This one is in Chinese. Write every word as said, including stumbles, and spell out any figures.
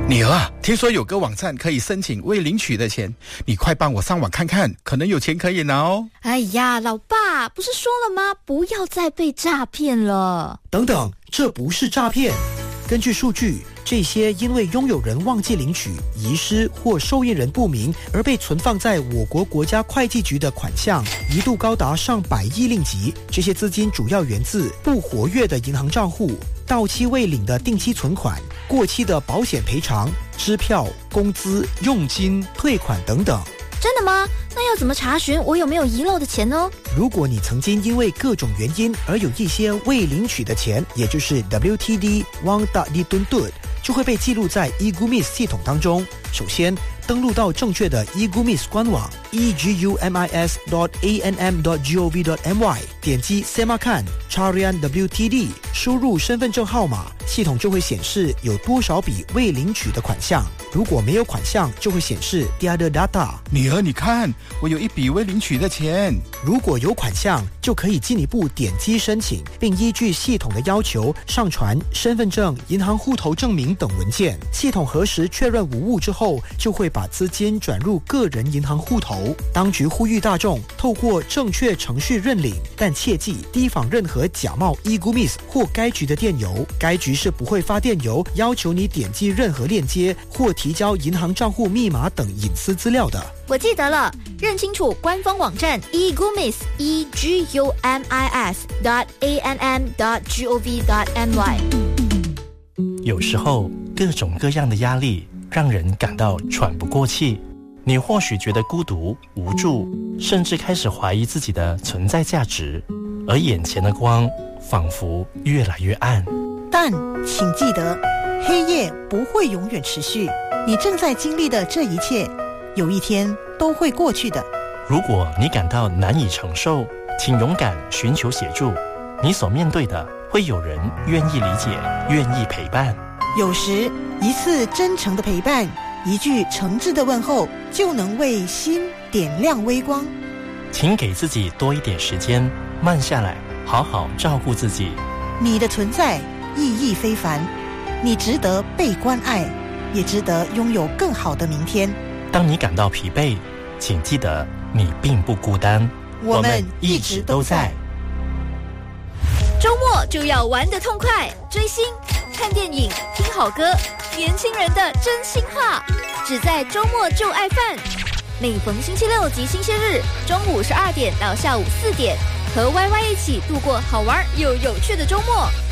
女儿啊，听说有个网站可以申请未领取的钱，你快帮我上网看看，可能有钱可以拿哦。 哎呀，老爸，不是说了吗？不要再被诈骗了。 等等，这不是诈骗。根据数据，这些因为拥有人忘记领取、遗失或受益人不明而被存放在我国国家会计局的款项，一度高达上百亿令吉。这些资金主要源自不活跃的银行账户、到期未领的定期存款、过期的保险赔偿、支票、工资、佣金、退款等等。 真的吗？那要怎么查询我有没有遗漏的钱呢？ 如果你曾经因为各种原因而有一些未领取的钱，也就是 W T D Wang Da Di Dun Dun， 就会被记录在 e-Gumis 系统当中。首先，登录到正确的 e-Gumis 官网 e g u m i s dot a n m dot gov dot m y， 点击 Semakan Carian W T D， 输入身份证号码，系统就会显示有多少笔未领取的款项。如果没有款项，就会显示 Tiada data。 女儿，你看，我有一笔未领取的钱。 如果有款项，就可以进一步点击申请，并依据系统的要求上传身份证、银行户头证明等文件。系统核实确认无误之后，就会把资金转入个人银行户头。当局呼吁大众透过正确程序认领，但切记提防任何假冒 e-Gumis 或该局的电邮。该局是不会发电邮要求你点击任何链接或提交银行账户密码等隐私资料的。 我记得了，认清楚官方网站 e-Gumis e g u m i s dot a n m dot gov dot m y。 有时候各种各样的压力让人感到喘不过气，你或许觉得孤独无助，甚至开始怀疑自己的存在价值，而眼前的光仿佛越来越暗。 但请记得，黑夜不会永远持续，你正在经历的这一切有一天都会过去的。 如果你感到难以承受，请勇敢寻求协助，你所面对的会有人愿意理解，愿意陪伴。 有时一次真诚的陪伴，一句诚挚的问候，就能为心点亮微光。 请给自己多一点时间，慢下来，好好照顾自己。 你的存在意义非凡，你值得被关爱，也值得拥有更好的明天。 当你感到疲惫，请记得你并不孤单， 我们一直都在。 周末就要玩得痛快，追星、看电影、听好歌，年轻人的真心话，只在周末就爱饭。每逢星期六及星期日，中午十二点到下午四点，和 Y Y 一起度过好玩又有趣的周末。